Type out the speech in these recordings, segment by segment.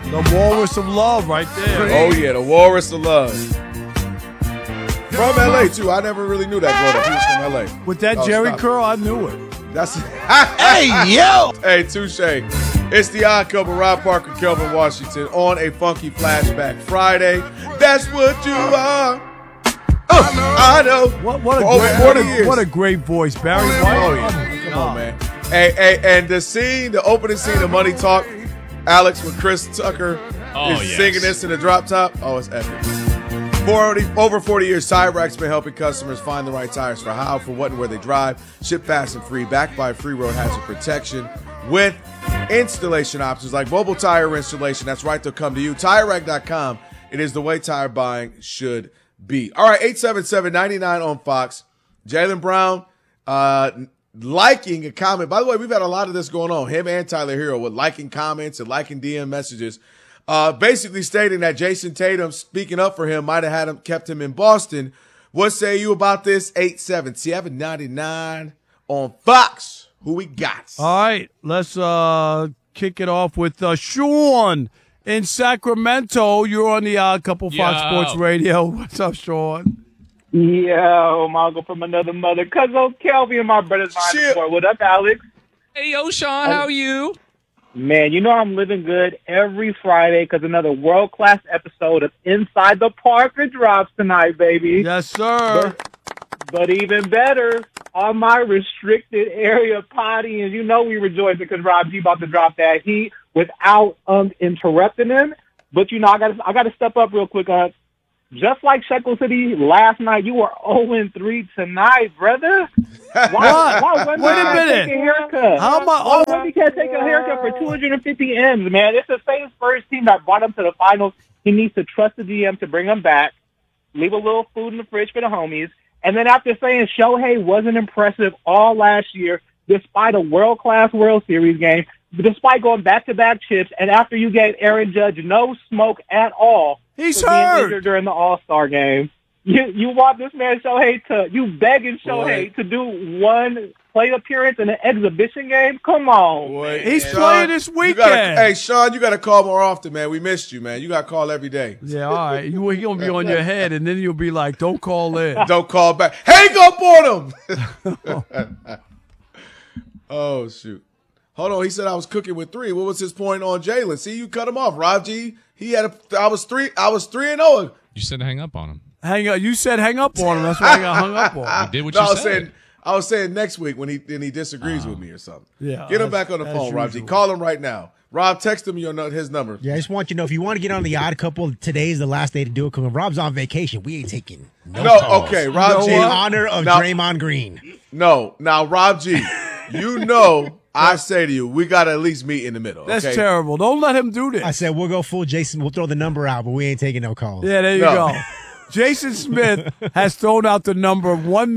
The Walrus of Love right there. Oh, yeah, the Walrus of Love. From L.A., too. I never really knew that growing up. He was from L.A. With that Jerry curl, I knew it. That's Hey, yo! Hey, touche. It's the Odd Couple, Rob Parker, Kelvin Washington, on a funky flashback Friday. That's what you are. I know. What a great voice, Barry White. Oh, yeah. Come on, man. Hey, and the opening scene of Money Talk, Alex with Chris Tucker is singing this in the drop top. Oh, it's epic. Over 40 years, Tire Rack's been helping customers find the right tires for how, for what, and where they drive. Ship fast and free, backed by free road hazard protection with installation options like mobile tire installation. That's right, they'll come to you. TireRack.com. It is the way tire buying should be. All right, 877-99 on Fox. Jaylen Brown liking a comment. By the way, we've had a lot of this going on. Him and Tyler Hero with liking comments and liking DM messages. Basically stating that Jason Tatum, speaking up for him, might have kept him in Boston. What say you about this? 877-99 on Fox. Who we got? All right, let's kick it off with Sean in Sacramento. You're on the Odd Couple Fox Sports Radio. What's up, Sean? Yo, Mongo from another mother. Cousin Kelvin and my brother's mind. What up, Alex? Hey, yo, Sean, how are you? Man, you know I'm living good every Friday because another world-class episode of Inside the Parker drops tonight, baby. Yes, sir. But even better, on my restricted area potty, and you know we rejoicing because Rob G about to drop that heat without interrupting him. But you know I got to step up real quick. Just like Shekel City last night, you were 0-3 tonight, brother. Why Wait a minute. Take a haircut? How am I? Why Wemby can't take a haircut for 250 M's, man? It's the same first team that brought him to the finals. He needs to trust the GM to bring him back, leave a little food in the fridge for the homies. And then after saying Shohei wasn't impressive all last year, despite a world-class World Series game, despite going back-to-back chips, and after you gave Aaron Judge no smoke at all, he's hurt injured during the All-Star game. You want this man you begging Shohei to do one plate appearance in an exhibition game? Come on. Boy, he's playing this weekend. Hey, Sean, you got to call more often, man. We missed you, man. You got to call every day. Yeah, all right. He's going to be on your head, and then you'll be like, don't call in. Don't call back. Hang up on him. Oh, shoot. Hold on. He said I was cooking with 3. What was his point on Jaylen? See, you cut him off. Rob G, I was 3-0. You said hang up on him. Hang up. You said hang up on him. That's why I got hung up on him. You did what you said. I was saying next week when he disagrees with me or something. Yeah, get him back on the phone, Rob G. Call him right now. Rob, text him his number. Yeah, I just want you to know if you want to get on the Odd Couple, today's the last day to do it because Rob's on vacation. We ain't taking no calls. Okay, Rob G. In honor of Draymond Green. No, now Rob G. You know. I say to you, we got to at least meet in the middle. That's terrible. Don't let him do this. I said, we'll go full Jason. We'll throw the number out, but we ain't taking no calls. Yeah, there you go. Jason Smith has thrown out the number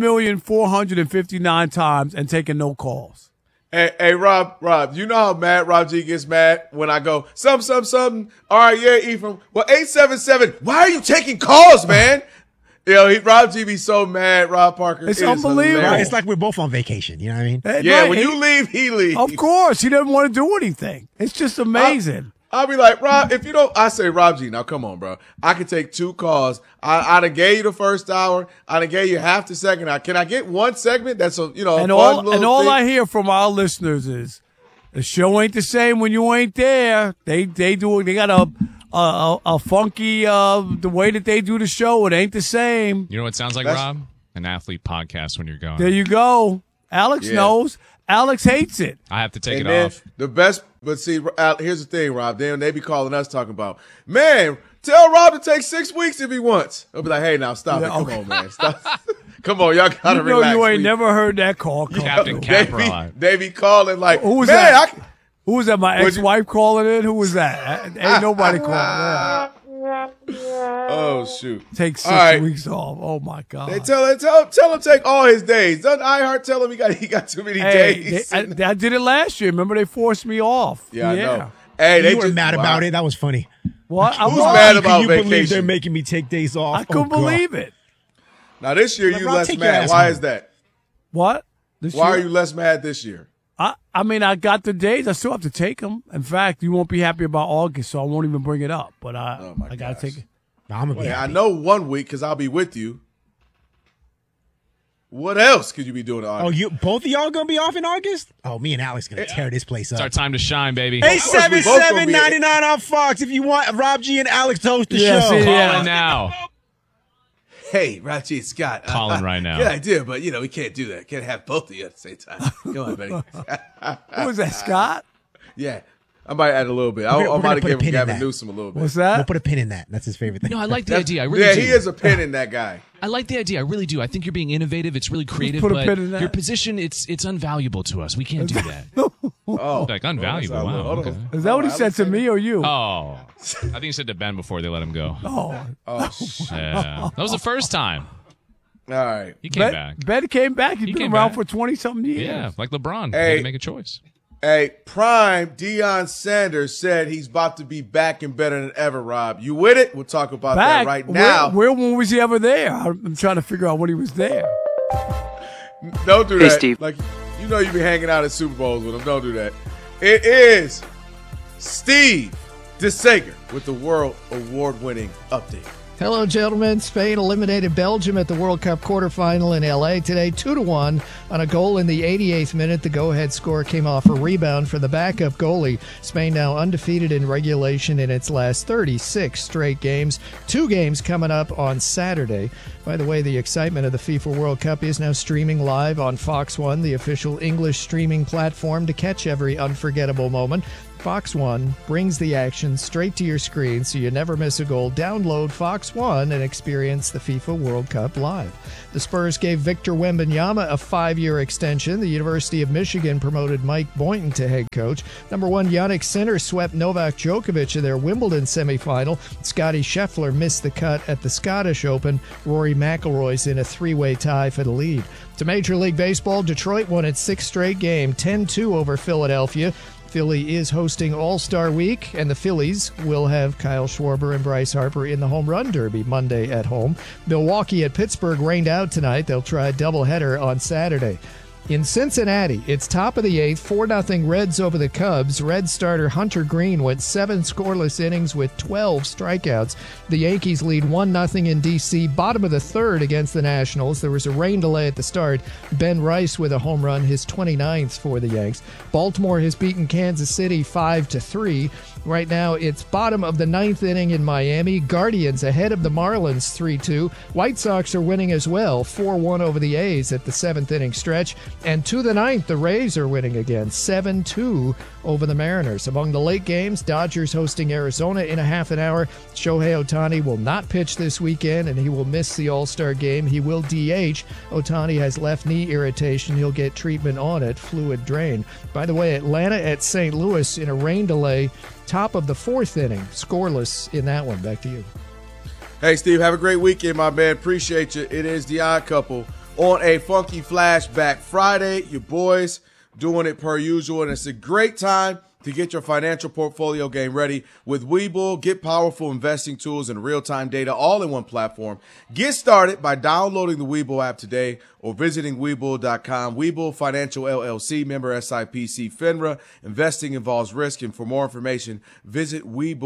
1,459 times and taken no calls. Hey, Rob, you know how mad Rob G gets mad when I go, something. All right, yeah, Ephraim. Well, 877, why are you taking calls, man? Rob G be so mad, Rob Parker. It's unbelievable. Right, it's like we're both on vacation. You know what I mean? Yeah, when you leave, he leaves. Of course. He doesn't want to do anything. It's just amazing. I'll be like, Rob, if you don't, I say, Rob G, now come on, bro. I can take 2 calls. I done gave you the first hour. I done gave you half the second hour. Can I get one segment that's a, and all thing? I hear from our listeners is the show ain't the same when you ain't there. They got a funky the way that they do the show. It ain't the same. You know what it sounds like, Rob? An athlete podcast when you're going. There you go. Alex knows. Alex hates it. I have to take it off. The best, but see, here's the thing, Rob. They be calling us talking about, man, tell Rob to take 6 weeks if he wants. I'll be like, hey, now stop it. Come on, man. Stop. Come on, y'all got to relax. You ain't never heard that call. Captain Caprock. They be calling like, who was that? Who was that? My ex-wife calling in? Who was that? Ain't nobody calling. Oh, shoot. Take 6 weeks off. Oh, my God. They tell him take all his days. Doesn't iHeart tell him he got too many days? I did it last year. Remember, they forced me off. Yeah, I know. Hey, you were mad about it. That was funny. What? Who's mad about you vacation? Believe they're making me take days off? I couldn't believe it. Now, this year, you less mad. Why is that? What? Why are you less mad this year? I mean, I got the days. I still have to take them. In fact, you won't be happy about August, so I won't even bring it up. But I got to take it. I'm gonna be I happy. know 1 week because I'll be with you. What else could you be doing in August? Oh, you both of y'all gonna be off in August? Oh, me and Alex gonna tear this place It's our up. time to shine, baby. Hey, Of course, we both gonna be- $7.99 on Fox if you want Rob G and Alex to host the Yes, show. it is. Calling now. Hey, Rachi and Scott. Calling right now. Good idea, but we can't do that. Can't have both of you at the same time. Come on, buddy. Who was that, Scott? Yeah. I might add a little bit. We're I gonna might have put a given pin in Gavin that. Newsom a little bit. What's We'll that? put a pin in that. That's his favorite thing. No, I like the idea. I really Yeah, do. he is a pin in that guy. I like the idea. I really do. I think you're being innovative. It's really creative, put a but pin in that. your position, it's unvaluable to us. We can't do that. Oh. Like, unvaluable. That's Wow. hold on. Okay. Is that what he said to me or you? Oh. I think he said to Ben before they let him go. Oh. Yeah. That was the first time. All right. He came back. Ben came back. He's He been came around back. for 20-something years. Yeah, like LeBron. Hey. Had to make a choice. Hey, Prime Deion Sanders said he's about to be back and better than ever, Rob. You with it? We'll talk about Back? that right now. Where was he ever there? I'm trying to figure out when he was there. Don't do Hey, that. Steve. Like, you know you be hanging out at Super Bowls with him. Don't do that. It is Steve DeSager with the World Award-winning update. Hello, gentlemen. Spain eliminated Belgium at the World Cup quarterfinal in L.A. today, 2-1 on a goal in the 88th minute. The go-ahead score came off a rebound for the backup goalie. Spain now undefeated in regulation in its last 36 straight games. 2 games coming up on Saturday. By the way, the excitement of the FIFA World Cup is now streaming live on Fox One, the official English streaming platform to catch every unforgettable moment. Fox One brings the action straight to your screen so you never miss a goal. Download Fox One and experience the FIFA World Cup live. The Spurs gave Victor Wembanyama a 5-year extension. The University of Michigan promoted Mike Boynton to head coach. Number 1, Jannik Sinner swept Novak Djokovic in their Wimbledon semifinal. Scottie Scheffler missed the cut at the Scottish Open. Rory McIlroy's in a 3-way tie for the lead. To Major League Baseball, Detroit won its 6th straight game, 10-2 over Philadelphia. Philly is hosting All-Star Week, and the Phillies will have Kyle Schwarber and Bryce Harper in the Home Run Derby Monday at home. Milwaukee at Pittsburgh rained out tonight. They'll try a doubleheader on Saturday. In Cincinnati, it's top of the 8th, 4-0 Reds over the Cubs. Red starter Hunter Green went 7 scoreless innings with 12 strikeouts. The Yankees lead 1-0 in D.C. Bottom of the 3rd against the Nationals. There was a rain delay at the start. Ben Rice with a home run, his 29th for the Yanks. Baltimore has beaten Kansas City 5-3. Right now, it's bottom of the 9th inning in Miami. Guardians ahead of the Marlins 3-2. White Sox are winning as well, 4-1 over the A's at the 7th inning stretch. And to the 9th, the Rays are winning again, 7-2 over the Mariners. Among the late games, Dodgers hosting Arizona in a half an hour. Shohei Ohtani will not pitch this weekend, and he will miss the All-Star game. He will DH. Ohtani has left knee irritation. He'll get treatment on it, fluid drain. By the way, Atlanta at St. Louis in a rain delay, top of the 4th inning, scoreless in that one. Back to you. Hey, Steve, have a great weekend, my man. Appreciate you. It is The Odd Couple on a Funky Flashback Friday. Your boys doing it per usual, and it's a great time to get your financial portfolio game ready with Webull. Get powerful investing tools and real-time data all in one platform. Get started by downloading the Webull app today or visiting Webull.com. Webull Financial LLC, member SIPC FINRA. Investing involves risk, and for more information, visit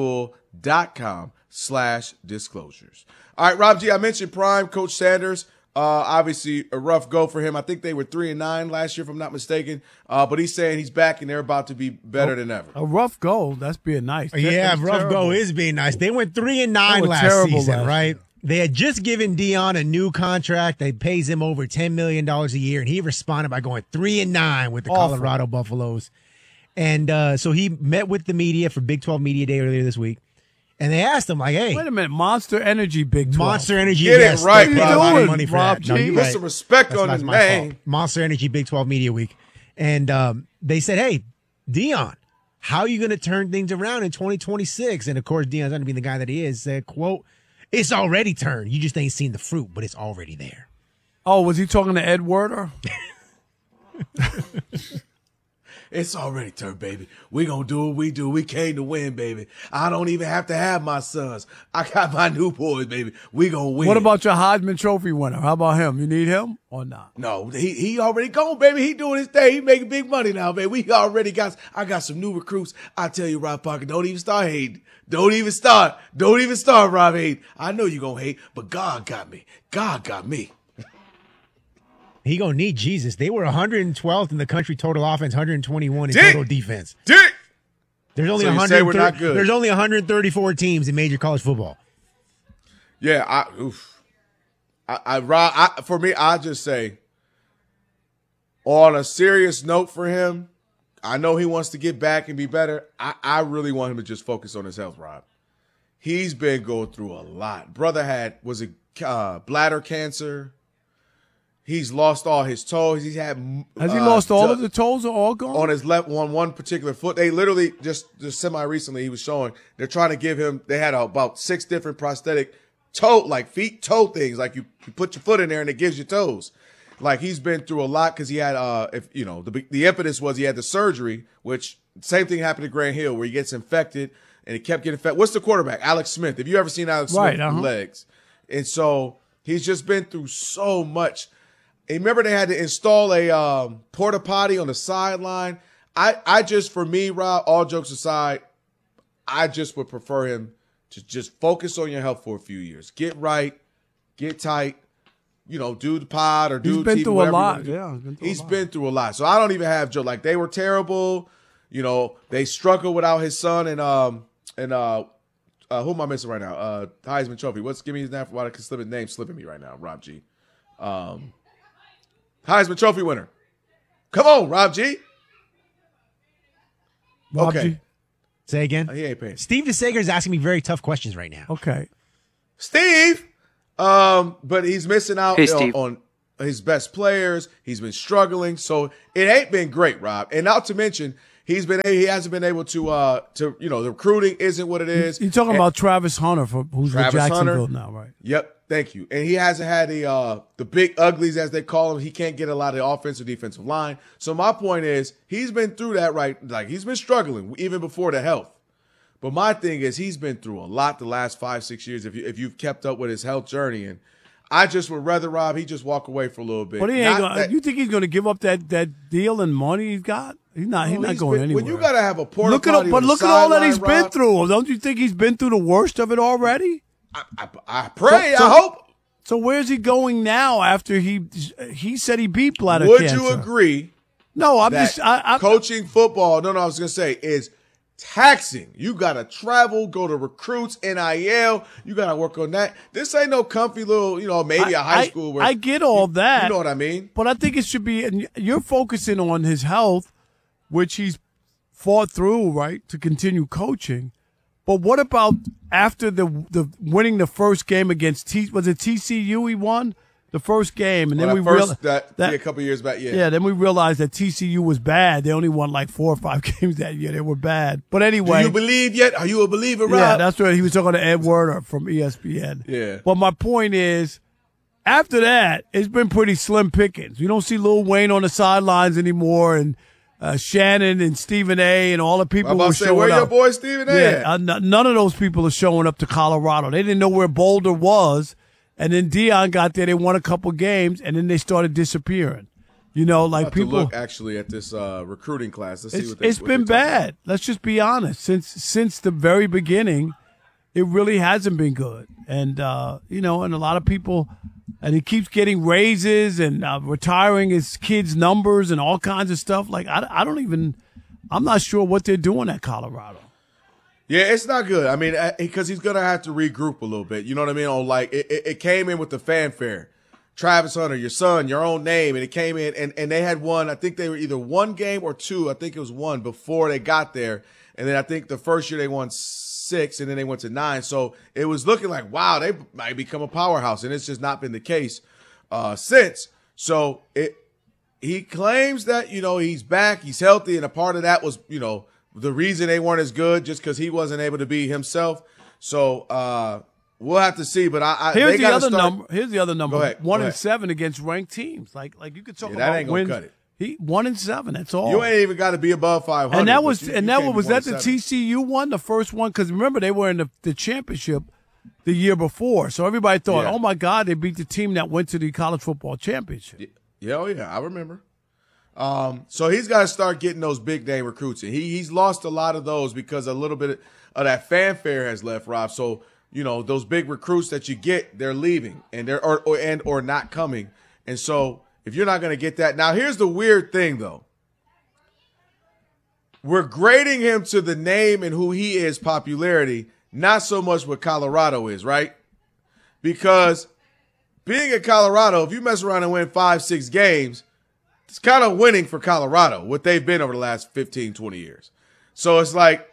Webull.com/disclosures. All right, Rob G, I mentioned Prime, Coach Sanders. Obviously, a rough go for him. I think they were 3-9 last year, if I'm not mistaken. But he's saying he's back and they're about to be better than ever. A rough goal. That's being nice. Yeah, That's rough terrible. go is being nice. They went 3-9 They were last terrible season, last right? year. They had just given Dion a new contract that pays him over $10 million a year, and he responded by going 3-9 with the Awful. Colorado Buffaloes. And so he met with the media for Big 12 Media Day earlier this week, and they asked him, like, hey, Wait a minute. Monster Energy Big 12. Monster Energy, Get it yes, right, they paid Rob. a lot of Doing, money for Rob that. No, G. you're Put right. some respect That's on not his my name. fault. Monster Energy Big 12 Media Week. And they said, hey, Dion, how are you going to turn things around in 2026? And, of course, Dion's going to be the guy that he is. Said, quote, it's already turned. You just ain't seen the fruit, but it's already there. Oh, was he talking to Ed Werder? It's already turned, baby. We gonna do what we do. We came to win, baby. I don't even have to have my sons. I got my new boys, baby. We gonna win. What about your Heisman Trophy winner? How about him? You need him or not? No, he already gone, baby. He doing his thing. He making big money now, baby. We already I got some new recruits. I tell you, Rob Parker, don't even start hating. Don't even start, Rob hating. I know you gonna hate, but God got me. God got me. He gonna need Jesus. They were 112th in the country total offense, 121 in total defense. There's only we're not good. There's only 134 teams in major college football. Yeah, for me, I just say, on a serious note for him, I know he wants to get back and be better. I really want him to just focus on his health, Rob. He's been going through a lot. Brother was it bladder cancer. He's lost all his toes. Has he lost all of the toes or all gone? On his left, one particular foot. They literally just semi-recently he was showing, they're trying to give him, they had about 6 different prosthetic toe things. Like you put your foot in there and it gives you toes. Like he's been through a lot because he had, the impetus was he had the surgery, which same thing happened to Grant Hill where he gets infected and he kept getting infected. What's the quarterback? Alex Smith. Have you ever seen Alex Smith's legs? And so he's just been through so much. And remember they had to install a porta potty on the sideline. I just, for me, Rob, all jokes aside, I just would prefer him to just focus on your health for a few years. Get right, get tight, do the pod or do TV. He's been through a lot. Yeah, he's been through a lot. So I don't even have Joe. Like they were terrible. They struggled without his son and who am I missing right now? Heisman Trophy. Give me his name? Why his name slipping me right now? Rob G. Heisman Trophy winner. Come on, Rob G. Okay. G. Say again. He ain't paying. Steve DeSager is asking me very tough questions right now. Okay. Steve. But he's missing out on his best players. He's been struggling. So it ain't been great, Rob. And not to mention, he hasn't been able to the recruiting isn't what it is. You're talking about Travis Hunter, who's with Jacksonville now, right? Yep. Thank you. And he hasn't had the big uglies, as they call them. He can't get a lot of the offensive defensive line. So my point is, he's been through that, right? Like, he's been struggling even before the health. But my thing is, he's been through a lot the last 5-6 years if you've kept up with his health journey. And I just would rather, Rob, he just walk away for a little bit. But he ain't going. You think he's going to give up that deal and money he's got? He's not going anywhere. When you got to have a porta potty look at all that he's been through. Don't you think he's been through the worst of it already? I pray. I hope. So where's he going now after he said he beat bladder cancer? Would you agree? No, I'm coaching football. No, I was going to say is taxing. You got to travel, go to recruits, NIL. You got to work on that. This ain't no comfy little, maybe a high school. Where I get all that. You know what I mean? But I think it should be, and you're focusing on his health, which he's fought through, right, to continue coaching. But what about after the winning the first game against was it TCU he won? The first game, and then we realized that a couple years back, yeah. Then we realized that TCU was bad. They only won like 4 or 5 games that year. They were bad. But anyway, do you believe yet? Are you a believer, Rob? Yeah, that's right. He was talking to Ed Werder from ESPN. Yeah. But my point is, after that, it's been pretty slim pickings. You don't see Lil Wayne on the sidelines anymore, and Shannon and Stephen A. and all the people who were showing up. Where your boy Stephen A. Yeah, none of those people are showing up to Colorado. They didn't know where Boulder was. And then Deion got there. They won a couple games, and then they started disappearing. Like people. To look actually at this recruiting class. Let's see what it's been bad. Let's just be honest. Since the very beginning, it really hasn't been good. And and a lot of people, and he keeps getting raises and retiring his kids' numbers and all kinds of stuff. Like I'm not sure what they're doing at Colorado. Yeah, it's not good. I mean, because he's going to have to regroup a little bit. You know what I mean? It came in with the fanfare. Travis Hunter, your son, your own name. And it came in, and they had won. I think they were either 1 game or 2. I think it was 1 before they got there. And then I think the first year they won 6, and then they went to 9. So it was looking like, wow, they might become a powerhouse. And it's just not been the case since. So he claims that, he's back, he's healthy, and a part of that was, the reason they weren't as good just because he wasn't able to be himself. So we'll have to see. But here's the other number. Here's the other number. Go ahead. 1-7 against ranked teams. Like you could talk about that ain't gonna wins. cut it. He 1-7. That's all. You ain't even got to be above 500. And that was you that can't was be that the 1-7. TCU one, the first one? Because remember they were in the championship the year before, so everybody thought, Yeah. oh my God, they beat the team that went to the college football championship. Yeah, I remember. So he's got to start getting those big name recruits in. He's lost a lot of those because a little bit of that fanfare has left, Rob. So those big recruits that you get, they're leaving and they're or not coming. And so if you're not going to get that, now here's the weird thing though. We're grading him to the name and who he is, popularity, not so much what Colorado is, right? Because being in Colorado, if you mess around and win 5-6 games, it's kind of winning for Colorado, what they've been over the last 15, 20 years. So it's like,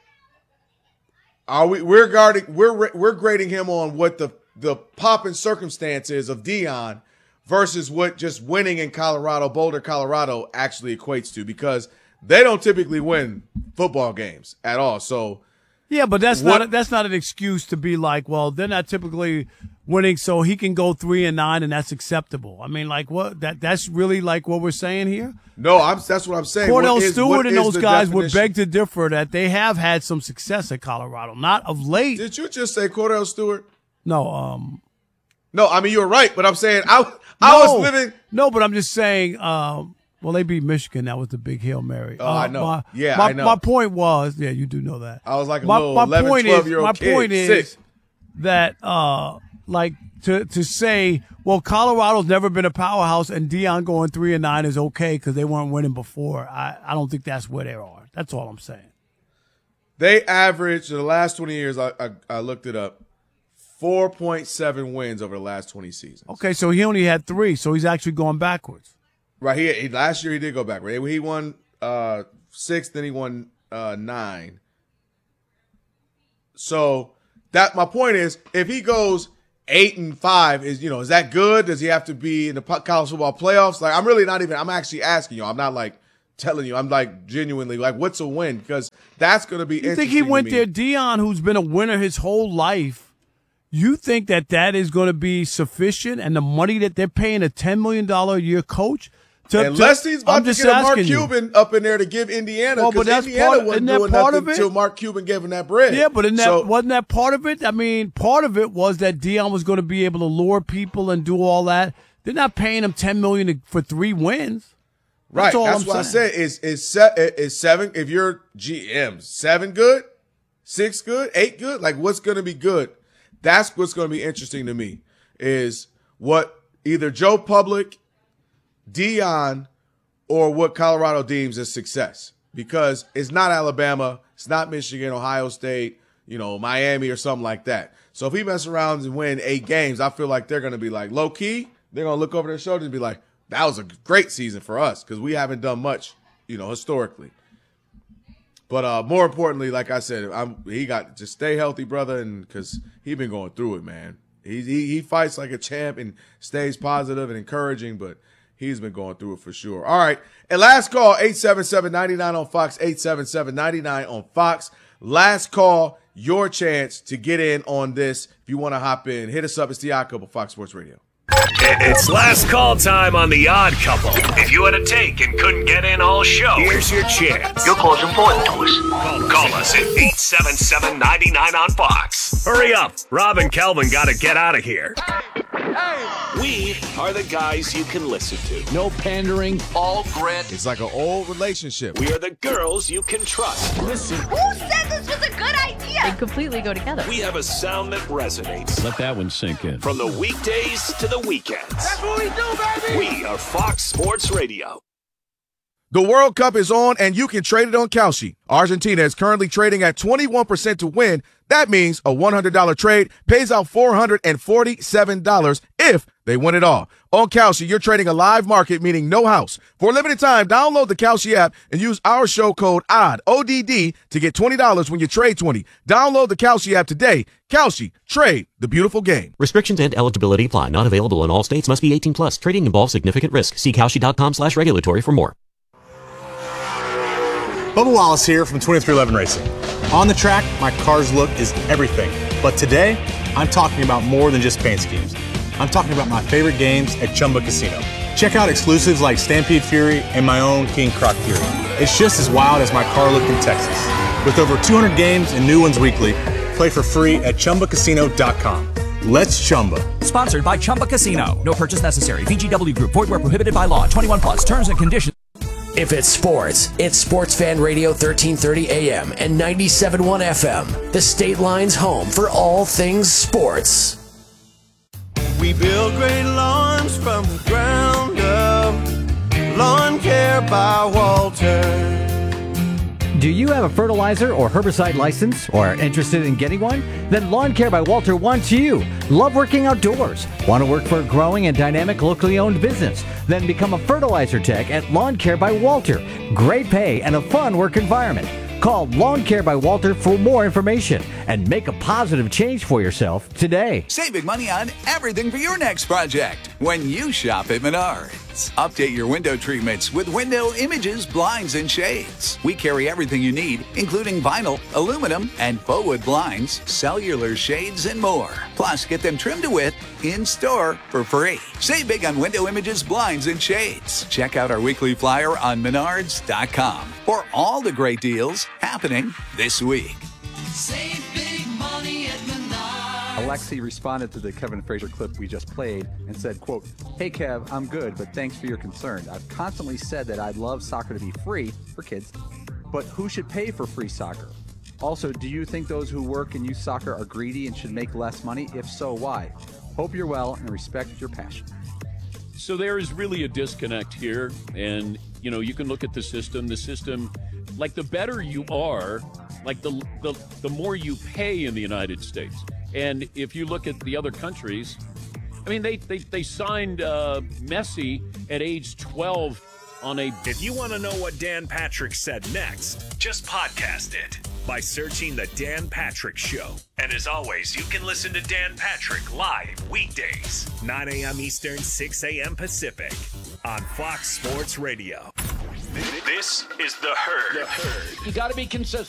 we're grading him on what the pop and circumstance is of Deion versus what just winning in Colorado, Boulder, Colorado actually equates to, because they don't typically win football games at all. So yeah, but that's not an excuse to be like, well, they're not typically winning, so he can go 3-9 and that's acceptable. I mean, like what? That's really like what we're saying here. No, that's what I'm saying. Cordell Stewart and those guys would definition? beg to differ that they have had some success at Colorado, not of late. Did you just say Cordell Stewart? No, No, I mean you were right, but I'm saying I was living. No, but I'm just saying. Well, they beat Michigan. That was the big Hail Mary. Oh, I know. I know. My point was, yeah, you do know that. I was like a little 11, 12-year-old kid. My point is that, like, to say, well, Colorado's never been a powerhouse and Deion going 3-9 is okay because they weren't winning before. I don't think that's where they are. That's all I'm saying. They averaged, in the last 20 years, I looked it up, 4.7 wins over the last 20 seasons. Okay, so he only had 3, so he's actually going backwards. Right. He last year he did go back. Right. He won 6, then he won 9. So my point is, if he goes 8-5, is that good? Does he have to be in the college football playoffs? Like, I'm actually asking you. I'm not like telling you. I'm like genuinely like, what's a win? Because that's going to be interesting. You think he went to me. there, Deion, who's been a winner his whole life? You think that is going to be sufficient, and the money that they're paying a $10 million a year coach? Unless he's about to get a Mark Cuban up in there to give Indiana, because Indiana wasn't doing nothing until Mark Cuban gave him that bread. Yeah, but wasn't that part of it? I mean, part of it was that Deion was going to be able to lure people and do all that. They're not paying him $10 million for 3 wins. Right. That's what I said. Is 7, if you're GM, 7 good, 6 good, 8 good? Like, what's going to be good? That's what's going to be interesting to me, is what either Joe Public, Deion, or what Colorado deems as success, because it's not Alabama, it's not Michigan, Ohio State, Miami or something like that. So if he messes around and win 8 games, I feel like they're going to be like low key. They're going to look over their shoulder and be like, that was a great season for us because we haven't done much, historically. But more importantly, like I said, he got to stay healthy, brother, and because he's been going through it, man. He fights like a champ and stays positive and encouraging, but he's been going through it for sure. All right. And last call, 877-99 on Fox, 877-99 on Fox. Last call, your chance to get in on this. If you want to hop in, hit us up. It's The Odd Couple, Fox Sports Radio. It's last call time on The Odd Couple. If you had a take and couldn't get in all show, here's your chance. Your call's important to us. Call us at 877-99 on Fox. Hurry up. Rob and Kelvin got to get out of here. We are the guys you can listen to. No pandering, all grit. It's like an old relationship. We are the girls you can trust. Listen. Who said this was a good idea? They completely go together. We have a sound that resonates. Let that one sink in. From the weekdays to the weekends. That's what we do, baby! We are Fox Sports Radio. The World Cup is on, and you can trade it on Kalshi. Argentina is currently trading at 21% to win. That means a $100 trade pays out $447 if they win it all. On Kalshi, you're trading a live market, meaning no house. For a limited time, download the Kalshi app and use our show code ODD, ODD, to get $20 when you trade 20. Download the Kalshi app today. Kalshi, trade the beautiful game. Restrictions and eligibility apply. Not available in all states. Must be 18 plus. Trading involves significant risk. See Kalshi.com/regulatory for more. Bubba Wallace here from 2311 Racing. On the track, my car's look is everything. But today, I'm talking about more than just paint schemes. I'm talking about my favorite games at Chumba Casino. Check out exclusives like Stampede Fury and my own King Croc Fury. It's just as wild as my car look in Texas. With over 200 games and new ones weekly, play for free at ChumbaCasino.com. Let's Chumba. Sponsored by Chumba Casino. No purchase necessary. VGW Group. Void where prohibited by law. 21 plus. Terms and conditions. If it's sports, it's Sports Fan Radio 1330 AM and 97.1 FM. The State Line's home for all things sports. We build great lawns from the ground up. Lawn Care by Walter. Do you have a fertilizer or herbicide license or are interested in getting one? Then Lawn Care by Walter wants you. Love working outdoors? Want to work for a growing and dynamic locally owned business? Then become a fertilizer tech at Lawn Care by Walter. Great pay and a fun work environment. Call Lawn Care by Walter for more information and make a positive change for yourself today. Save big money on everything for your next project when you shop at Menards. Update your window treatments with Window Images, Blinds, and Shades. We carry everything you need, including vinyl, aluminum, and faux wood blinds, cellular shades, and more. Plus, get them trimmed to width in-store for free. Save big on Window Images, Blinds, and Shades. Check out our weekly flyer on Menards.com for all the great deals happening this week. Save big money at Menards. Alexi responded to the Kevin Frazier clip we just played and said, quote, "Hey Kev, I'm good, but thanks for your concern. I've constantly said that I'd love soccer to be free for kids, but who should pay for free soccer? Also, do you think those who work and use soccer are greedy and should make less money? If so, why? Hope you're well and respect your passion." So there is really a disconnect here, and you can look at the system, like the better you are, like the more you pay in the United States. And if you look at the other countries, I mean, they signed Messi at age 12 on a... If you want to know what Dan Patrick said next, just podcast it by searching The Dan Patrick Show. And as always, you can listen to Dan Patrick live weekdays, 9 a.m. Eastern, 6 a.m. Pacific on Fox Sports Radio. This is The Herd. You got to be consistent.